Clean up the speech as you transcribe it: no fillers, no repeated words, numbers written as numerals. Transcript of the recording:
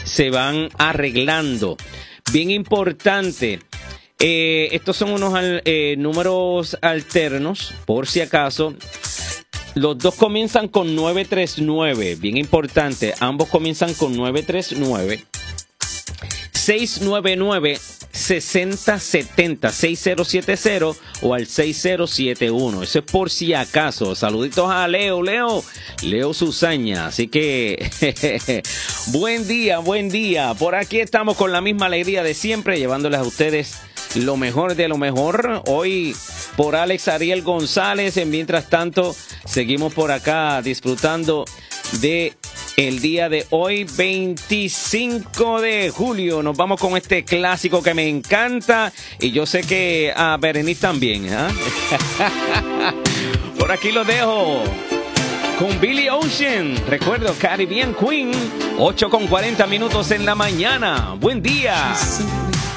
se van arreglando. Bien importante, estos son unos números alternos, por si acaso. Los dos comienzan con 939, bien importante, ambos comienzan con 939. 699-6070, 6070 o al 6071. Eso es por si acaso. Saluditos a Leo Susaña. Así que buen día. Por aquí estamos con la misma alegría de siempre, llevándoles a ustedes lo mejor de lo mejor. Hoy por Alex Ariel González. Mientras tanto, seguimos por acá disfrutando de el día de hoy, 25 de julio. Nos vamos con este clásico que me encanta y yo sé que a Berenice también. Por aquí lo dejo con Billy Ocean. Recuerdo, Caribbean Queen, 8:40 en la mañana. Buen día.